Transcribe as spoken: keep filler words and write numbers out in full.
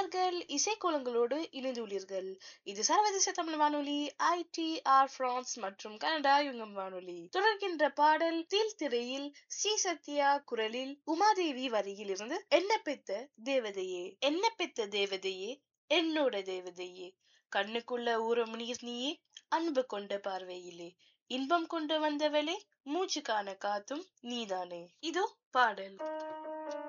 நேயர்கள் இசைக்கோலங்களோடு இணைந்துள்ளீர்கள். இது சர்வதேச தமிழ் வானொலி ஐ டி ஆர் பிரான்ஸ் மற்றும் கனடா யுங்கம் வானொலி. தொடர்கின்ற பாடல் தீல் திரையில் சி சத்யா குரலில் உமாதேவி வரியில் இருந்து என்ன பெத்த தேவதையே என்ன பெத்த தேவதையே என்னோட தேவதையே கண்ணுக்குள்ள ஊறும் நீர் நீயே அன்பு கொண்ட பார்வையிலே இன்பம் கொண்டு வந்தவளே மூச்சுக்கான காத்தும் நீதானே. இதோ பாடல்.